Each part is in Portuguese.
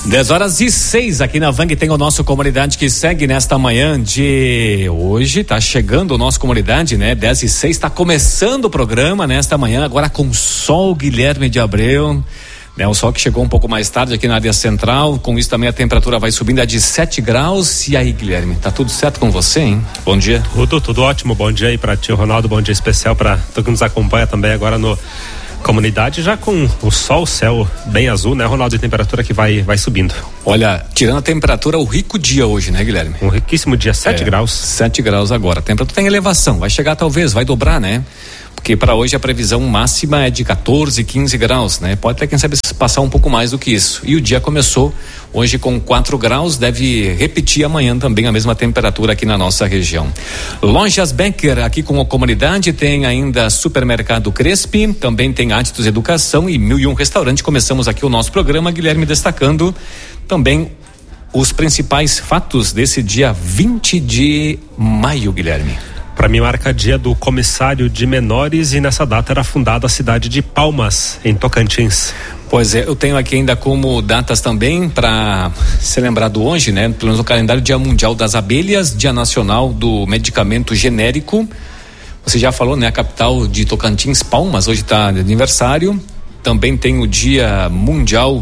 10h06 aqui na Vang tem o nosso Comunidade que segue nesta manhã de hoje, tá chegando o nosso Comunidade, né? 10h06, tá começando o programa nesta manhã, agora com sol, Guilherme de Abreu, né? O sol que chegou um pouco mais tarde aqui na área central, com isso também a temperatura vai subindo a de 7 graus. E aí, Guilherme, tá tudo certo com você, hein? Bom dia. Tudo ótimo, bom dia aí pra ti, Ronaldo, bom dia especial pra tu que nos acompanha também agora no Comunidade, já com o sol, o céu bem azul, né, Ronaldo, e temperatura que vai subindo. Olha, tirando a temperatura, o rico dia hoje, né, Guilherme? Um riquíssimo dia, 7 graus. 7 graus agora. A temperatura tem elevação, vai chegar talvez, vai dobrar, né? Porque para hoje a previsão máxima é de 14, 15 graus, né? Pode até, quem sabe, passar um pouco mais do que isso. E o dia começou hoje com 4 graus, deve repetir amanhã também a mesma temperatura aqui na nossa região. Lojas Becker, aqui com a Comunidade, tem ainda Supermercado Crespi, também tem Átitos Educação e 1001 Restaurante. Começamos aqui o nosso programa, Guilherme, destacando também os principais fatos desse dia 20 de maio, Guilherme. Para mim marca dia do comissário de menores e nessa data era fundada a cidade de Palmas, em Tocantins. Pois é, eu tenho aqui ainda como datas também para ser lembrado hoje, né? Pelo menos no calendário, Dia Mundial das Abelhas, Dia Nacional do Medicamento Genérico. Você já falou, né? A capital de Tocantins, Palmas, hoje está de aniversário. Também tem o Dia Mundial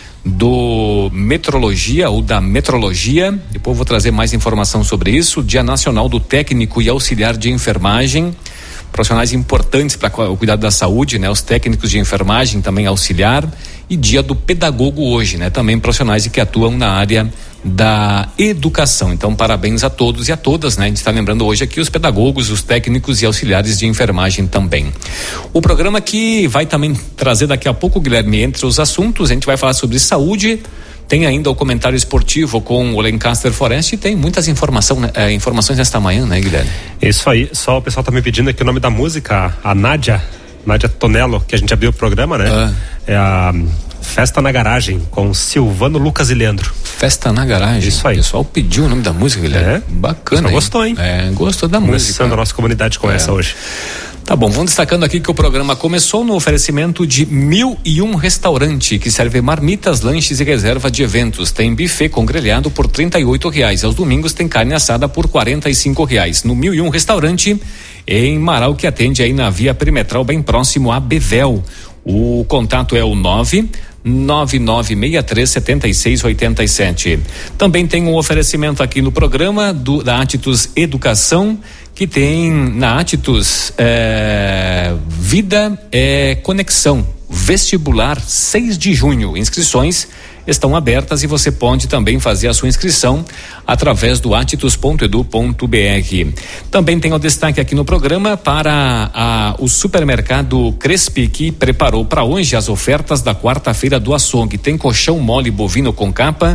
do Metrologia ou da Metrologia, depois eu vou trazer mais informação sobre isso. Dia Nacional do Técnico e Auxiliar de Enfermagem, profissionais importantes para o cuidado da saúde, né? Os técnicos de enfermagem, também auxiliar. E Dia do Pedagogo hoje, né? Também profissionais que atuam na área da educação. Então, parabéns a todos e a todas, né? A gente está lembrando hoje aqui os pedagogos, os técnicos e auxiliares de enfermagem também. O programa que vai também trazer daqui a pouco, Guilherme, entre os assuntos, a gente vai falar sobre saúde. Tem ainda o comentário esportivo com o Lancaster Forest e tem muitas informações nesta manhã, né, Guilherme? Isso aí, só o pessoal tá me pedindo aqui o nome da música, a Nádia Tonello, que a gente abriu o programa, né? É a Festa na Garagem, com Silvano, Lucas e Leandro. Festa na Garagem. Isso aí. O pessoal pediu o nome da música, Guilherme. Bacana. Você gostou, hein? Gostou da música. Começando a nossa Comunidade com essa hoje. Tá bom, vamos destacando aqui que o programa começou no oferecimento de 1001 Restaurante, que serve marmitas, lanches e reserva de eventos. Tem buffet com grelhado por R$38. Aos domingos tem carne assada por R$45. No 1001 Restaurante, em Marau, que atende aí na Via Perimetral, bem próximo a Bevel. O contato é o 999637687. Também tem um oferecimento aqui no programa da Átitos Educação, que tem na Átitos Vida Conexão Vestibular 6 de junho. Inscrições estão abertas e você pode também fazer a sua inscrição através do atitus.edu.br. Também tem o destaque aqui no programa para o Supermercado Crespi, que preparou para hoje as ofertas da quarta-feira do açougue. Tem colchão mole bovino com capa,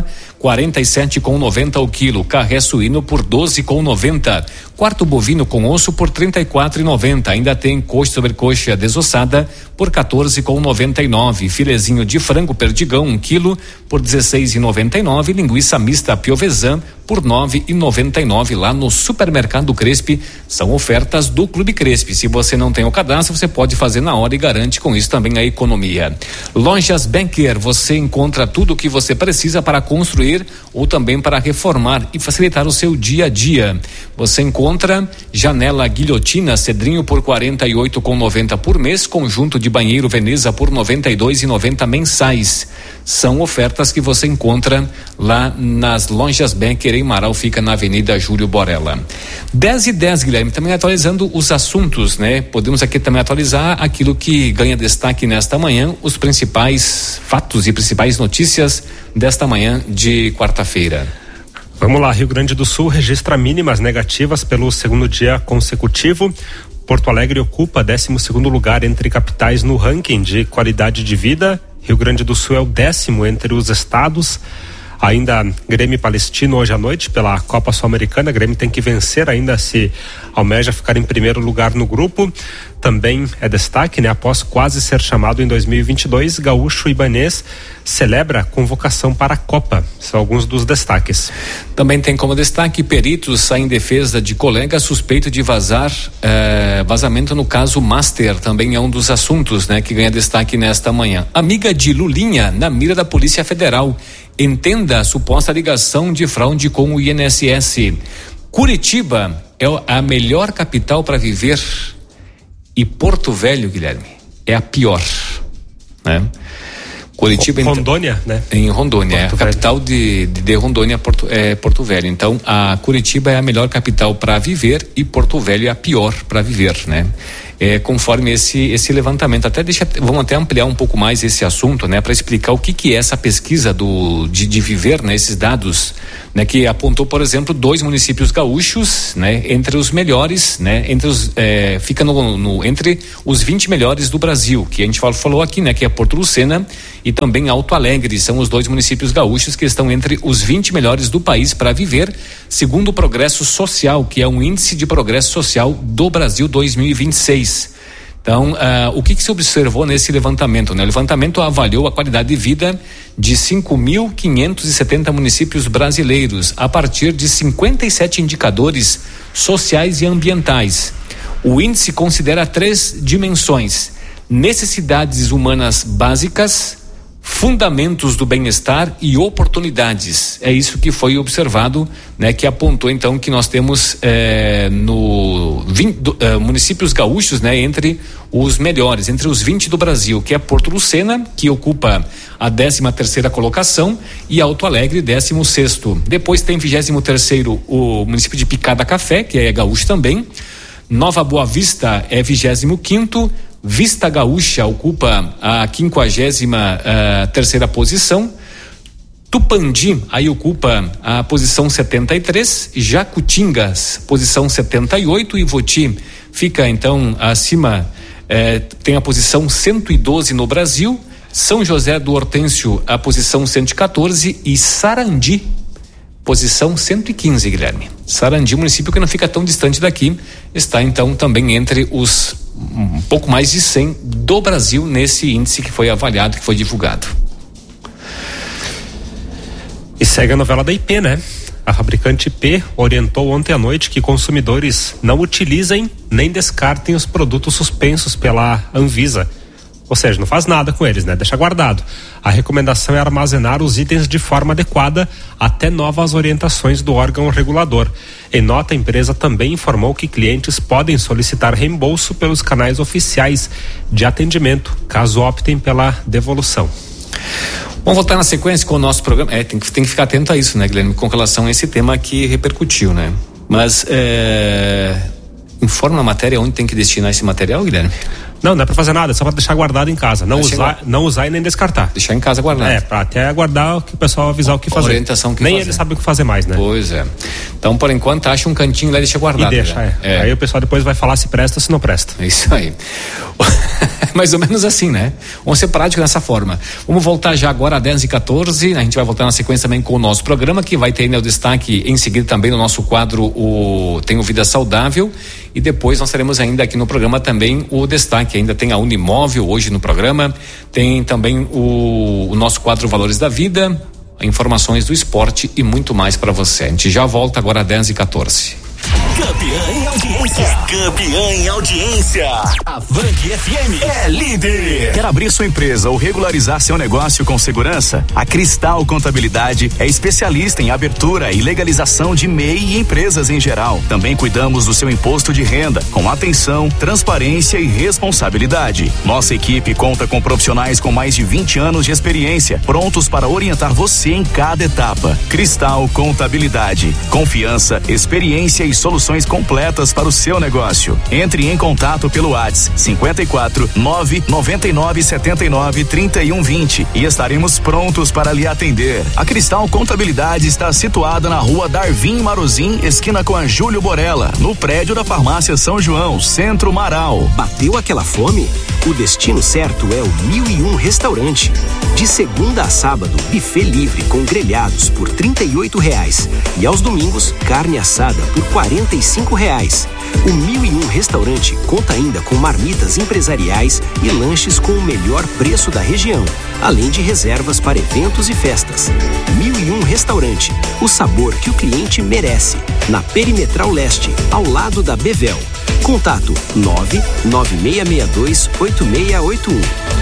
R$47,90 o quilo. Carré suíno por R$12,90. Quarto bovino com osso por R$34,90. Ainda tem coxa sobre coxa desossada por R$14,99. Filezinho de frango perdigão 1 quilo por R$16,99. Linguiça mista Piovesan por R$9,99 lá no Supermercado Crespi. São ofertas do Clube Crespi. Se você não tem o cadastro, você pode fazer na hora e garante com isso também a economia. Lojas Becker, você encontra tudo o que você precisa para construir ou também para reformar e facilitar o seu dia a dia. Você encontra janela guilhotina Cedrinho por R$48,90 por mês, conjunto de banheiro Veneza por R$92,90 mensais. São ofertas que você encontra lá nas Lojas Becker em Marau, fica na Avenida Júlio Borella. 10h10, Guilherme, também atualizando os assuntos, né? Podemos aqui também atualizar aquilo que ganha destaque nesta manhã, os principais fatos e principais notícias desta manhã de quarta-feira. Vamos lá, Rio Grande do Sul registra mínimas negativas pelo segundo dia consecutivo. Porto Alegre ocupa 12º lugar entre capitais no ranking de qualidade de vida. Rio Grande do Sul é o 10º entre os estados. Ainda Grêmio Palestino hoje à noite pela Copa Sul-Americana. Grêmio tem que vencer ainda se almeja ficar em primeiro lugar no grupo. Também é destaque, né? Após quase ser chamado em 2022, Gaúcho Ibanez celebra a convocação para a Copa. São alguns dos destaques. Também tem como destaque peritos saem em defesa de colega suspeito de vazamento no caso Master. Também é um dos assuntos, né, que ganha destaque nesta manhã. Amiga de Lulinha na mira da Polícia Federal. entenda a suposta ligação de fraude com o INSS. Curitiba é a melhor capital para viver e Porto Velho, Guilherme, é a pior, né? Curitiba, Rondônia, né? Em Rondônia, é a capital de Rondônia, Porto Velho. Então, a Curitiba é a melhor capital para viver e Porto Velho é a pior para viver, né? Conforme esse levantamento. Vamos até ampliar um pouco mais esse assunto, né? Para explicar o que é essa pesquisa de viver, né? Esses dados, né? Que apontou, por exemplo, 2 municípios gaúchos, né? Entre os melhores, né? Fica entre os 20 melhores do Brasil, que a gente falou aqui, né? Que é Porto Lucena e também Alto Alegre, são os 2 municípios gaúchos que estão entre os 20 melhores do país para viver, segundo o Progresso Social, que é um índice de progresso social do Brasil 2026. Então, o que se observou nesse levantamento, né? O levantamento avaliou a qualidade de vida de 5.570 municípios brasileiros a partir de 57 indicadores sociais e ambientais. O índice considera 3 dimensões: necessidades humanas básicas, fundamentos do bem-estar e oportunidades. É isso que foi observado, né? Que apontou então que nós temos municípios gaúchos, né? Entre os melhores, entre os 20 do Brasil, que é Porto Lucena, que ocupa a 13ª colocação, e Alto Alegre, 16º. Depois tem 23º o município de Picada Café, que é gaúcho também. Nova Boa Vista é 25º. Vista Gaúcha ocupa a 53ª posição. Tupandi aí ocupa a posição 73, Jacutingas posição 78, Ivoti fica então acima, tem a posição 112 no Brasil. São José do Hortêncio a posição 114 e Sarandi posição 115, Guilherme. Sarandi, município que não fica tão distante daqui, está então também entre os um pouco mais de 100 do Brasil nesse índice que foi avaliado, que foi divulgado. E segue a novela da IP, né? A fabricante IP orientou ontem à noite que consumidores não utilizem nem descartem os produtos suspensos pela Anvisa. Ou seja, não faz nada com eles, né? Deixa guardado. A recomendação é armazenar os itens de forma adequada até novas orientações do órgão regulador. Em nota, a empresa também informou que clientes podem solicitar reembolso pelos canais oficiais de atendimento, caso optem pela devolução. Vamos voltar na sequência com o nosso programa. Tem que ficar atento a isso, né, Guilherme? Com relação a esse tema que repercutiu, né? Mas informa a matéria onde tem que destinar esse material, Guilherme? Não é pra fazer nada, é só pra deixar guardado em casa. Não usar e nem descartar. Deixar em casa guardado. Pra até guardar o que o pessoal avisar o que fazer. Orientação que nem fazer. Eles sabem o que fazer mais, né? Pois é. Então, por enquanto, acha um cantinho lá e deixa guardado. E deixa, Aí o pessoal depois vai falar se presta ou se não presta. É isso aí. Mais ou menos assim, né? Vamos ser práticos dessa forma. Vamos voltar já agora às 10h14. A gente vai voltar na sequência também com o nosso programa, que vai ter ainda o destaque em seguida também no nosso quadro Tem o Vida Saudável. E depois nós teremos ainda aqui no programa também o destaque. Ainda tem a Unimóvel hoje no programa. Tem também o nosso quadro Valores da Vida, informações do esporte e muito mais para você. A gente já volta agora às 10h14. Campeã em audiência. Campeã em audiência. A Vang FM é líder. Quer abrir sua empresa ou regularizar seu negócio com segurança? A Cristal Contabilidade é especialista em abertura e legalização de MEI e empresas em geral. Também cuidamos do seu imposto de renda, com atenção, transparência e responsabilidade. Nossa equipe conta com profissionais com mais de 20 anos de experiência, prontos para orientar você em cada etapa. Cristal Contabilidade. Confiança, experiência e soluções completas para o seu negócio. Entre em contato pelo WhatsApp 54 999 79 31 20 e estaremos prontos para lhe atender. A Cristal Contabilidade está situada na rua Darvin Marozin, esquina com a Júlio Borella, no prédio da Farmácia São João, Centro Marau. Bateu aquela fome? O destino certo é o 1001 Restaurante. De segunda a sábado, buffet livre com grelhados por R$38 e aos domingos, carne assada por R$45. O 1001 Restaurante conta ainda com marmitas empresariais e lanches com o melhor preço da região, além de reservas para eventos e festas. 1001 Restaurante, o sabor que o cliente merece. Na Perimetral Leste, ao lado da Bevel. Contato 99662-8681.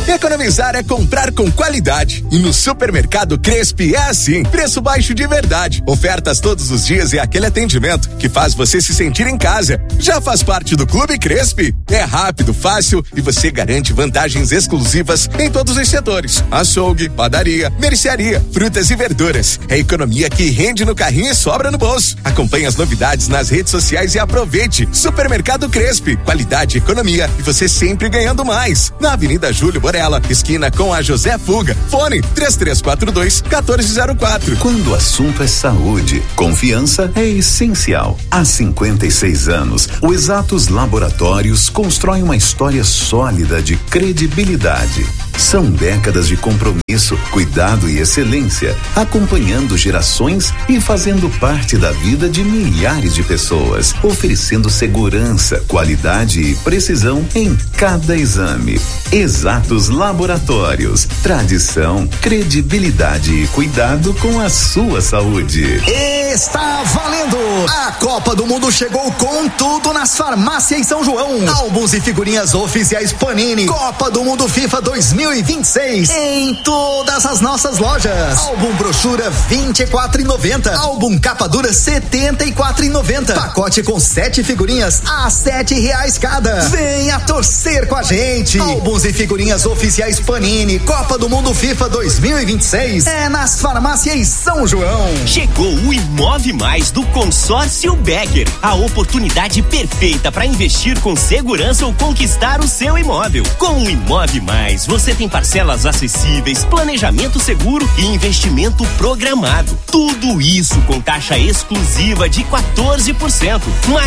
Economizar é comprar com qualidade. E no Supermercado Crespi é assim, preço baixo de verdade. Ofertas todos os dias e aquele atendimento que faz você se sentir em casa. Já faz parte do Clube Crespi? É rápido, fácil e você garante vantagens exclusivas em todos os setores. Açougue, padaria, mercearia, frutas e verduras. É economia que rende no carrinho e sobra no bolso. Acompanhe as novidades nas redes sociais e aproveite. Supermercado Crespi, qualidade e economia e você sempre ganhando mais. Na Avenida Júlio Borella, esquina com a José Fuga. Fone 3342-1404. Quando o assunto é saúde, confiança é essencial. Há 56 anos, o Exatos Laboratórios constrói uma história sólida de credibilidade. São décadas de compromisso, cuidado e excelência, acompanhando gerações e fazendo parte da vida de milhares de pessoas, oferecendo segurança, qualidade e precisão em cada exame. Exatos Laboratórios, tradição, credibilidade e cuidado com a sua saúde. Está valendo! A Copa do Mundo chegou com tudo nas farmácias São João. Álbuns e figurinhas oficiais Panini. Copa do Mundo FIFA 2026 em todas as nossas lojas. Álbum brochura R$24,90. Álbum capa dura R$74,90. Pacote com 7 figurinhas a R$7 cada. Venha torcer com a gente. Álbuns e figurinhas oficiais Panini. Copa do Mundo FIFA 2026 é nas farmácias São João. Chegou o Imove Mais do Consórcio Becker. A oportunidade perfeita para investir com segurança ou conquistar o seu imóvel. Com o Imove Mais, você tem parcelas acessíveis, planejamento seguro e investimento programado. Tudo isso com taxa exclusiva de 14%. Mais